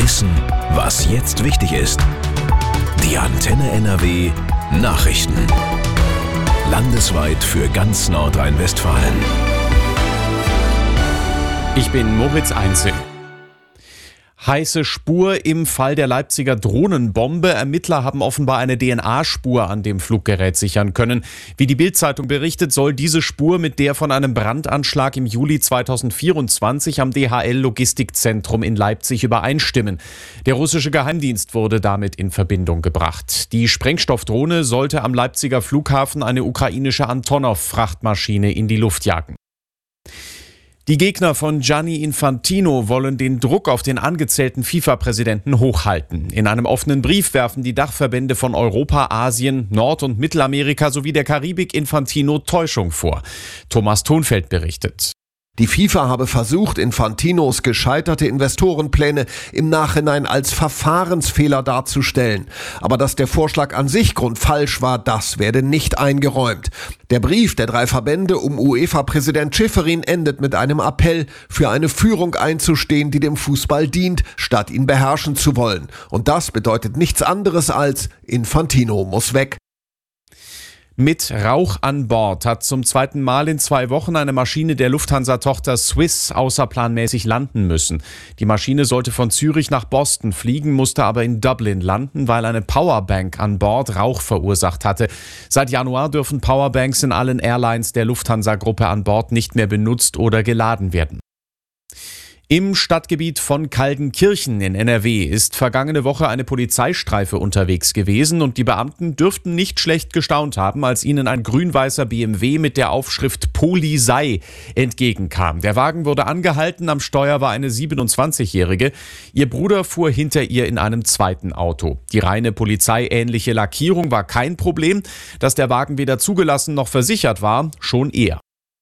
Wissen, was jetzt wichtig ist. Die Antenne NRW Nachrichten. Landesweit für ganz Nordrhein-Westfalen. Ich bin Moritz Einzel. Heiße Spur im Fall der Leipziger Drohnenbombe. Ermittler haben offenbar eine DNA-Spur an dem Fluggerät sichern können. Wie die Bild-Zeitung berichtet, soll diese Spur mit der von einem Brandanschlag im Juli 2024 am DHL-Logistikzentrum in Leipzig übereinstimmen. Der russische Geheimdienst wurde damit in Verbindung gebracht. Die Sprengstoffdrohne sollte am Leipziger Flughafen eine ukrainische Antonov-Frachtmaschine in die Luft jagen. Die Gegner von Gianni Infantino wollen den Druck auf den angezählten FIFA-Präsidenten hochhalten. In einem offenen Brief werfen die Dachverbände von Europa, Asien, Nord- und Mittelamerika sowie der Karibik Infantino Täuschung vor. Thomas Thonfeld berichtet. Die FIFA habe versucht, Infantinos gescheiterte Investorenpläne im Nachhinein als Verfahrensfehler darzustellen. Aber dass der Vorschlag an sich grundfalsch war, das werde nicht eingeräumt. Der Brief der 3 Verbände um UEFA-Präsident Schäferin endet mit einem Appell, für eine Führung einzustehen, die dem Fußball dient, statt ihn beherrschen zu wollen. Und das bedeutet nichts anderes als Infantino muss weg. Mit Rauch an Bord hat zum 2. Mal in 2 Wochen eine Maschine der Lufthansa-Tochter Swiss außerplanmäßig landen müssen. Die Maschine sollte von Zürich nach Boston fliegen, musste aber in Dublin landen, weil eine Powerbank an Bord Rauch verursacht hatte. Seit Januar dürfen Powerbanks in allen Airlines der Lufthansa-Gruppe an Bord nicht mehr benutzt oder geladen werden. Im Stadtgebiet von Kaldenkirchen in NRW ist vergangene Woche eine Polizeistreife unterwegs gewesen und die Beamten dürften nicht schlecht gestaunt haben, als ihnen ein grün-weißer BMW mit der Aufschrift Polizei entgegenkam. Der Wagen wurde angehalten, am Steuer war eine 27-Jährige. Ihr Bruder fuhr hinter ihr in einem zweiten Auto. Die reine polizeiähnliche Lackierung war kein Problem. Dass der Wagen weder zugelassen noch versichert war, schon eher.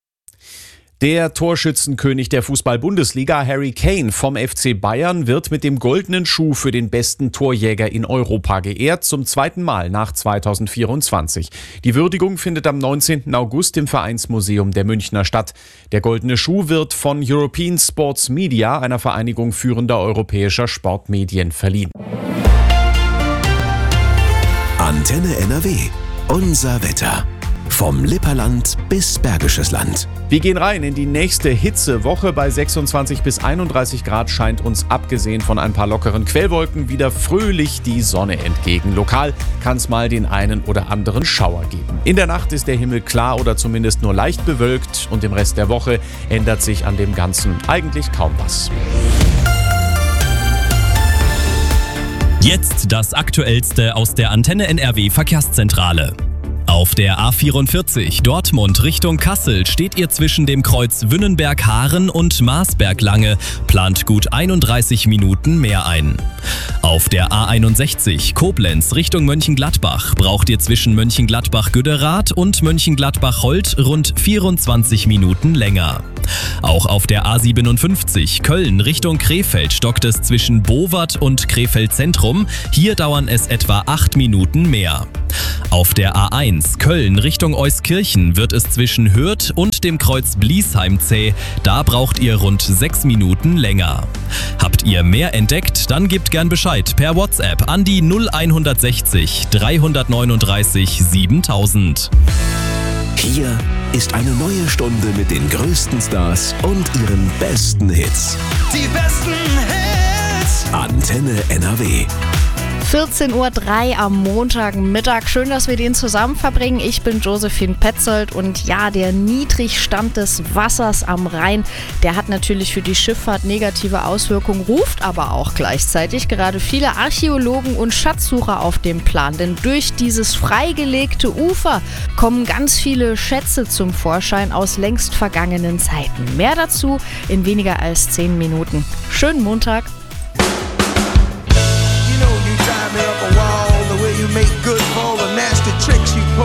Der Torschützenkönig der Fußball-Bundesliga, Harry Kane vom FC Bayern, wird mit dem goldenen Schuh für den besten Torjäger in Europa geehrt, zum 2. Mal nach 2024. Die Würdigung findet am 19. August im Vereinsmuseum der Münchner statt. Der goldene Schuh wird von European Sports Media, einer Vereinigung führender europäischer Sportmedien, verliehen. Antenne NRW. Unser Wetter. Vom Lipperland bis Bergisches Land. Wir gehen rein in die nächste Hitzewoche. Bei 26 bis 31 Grad scheint uns abgesehen von ein paar lockeren Quellwolken wieder fröhlich die Sonne entgegen. Lokal kann es mal den einen oder anderen Schauer geben. In der Nacht ist der Himmel klar oder zumindest nur leicht bewölkt und im Rest der Woche ändert sich an dem Ganzen eigentlich kaum was. Jetzt das Aktuellste aus der Antenne NRW Verkehrszentrale. Auf der A44 Dortmund Richtung Kassel steht ihr zwischen dem Kreuz Wünnenberg-Haaren und Marsberg-Lange, plant gut 31 Minuten mehr ein. Auf der A61 Koblenz Richtung Mönchengladbach braucht ihr zwischen Mönchengladbach-Güderath und Mönchengladbach-Holt rund 24 Minuten länger. Auch auf der A57 Köln Richtung Krefeld stockt es zwischen Bowat und Krefeld Zentrum. Hier dauern es etwa 8 Minuten mehr. Auf der A1 Köln Richtung Euskirchen wird es zwischen Hürth und dem Kreuz Bliesheim zäh. Da braucht ihr rund 6 Minuten länger. Habt ihr mehr entdeckt? Dann gebt gern Bescheid per WhatsApp an die 0160 339 7000. Hier ist eine neue Stunde mit den größten Stars und ihren besten Hits. Die besten Hits. Antenne NRW. 14:03 Uhr am Montagmittag. Schön, dass wir den zusammen verbringen. Ich bin Josephine Petzold und ja, der Niedrigstand des Wassers am Rhein, der hat natürlich für die Schifffahrt negative Auswirkungen, ruft aber auch gleichzeitig gerade viele Archäologen und Schatzsucher auf den Plan. Denn durch dieses freigelegte Ufer kommen ganz viele Schätze zum Vorschein aus längst vergangenen Zeiten. Mehr dazu in weniger als 10 Minuten. Schönen Montag. You know you drive me up a wall, the way you make good for all the nasty tricks you pull.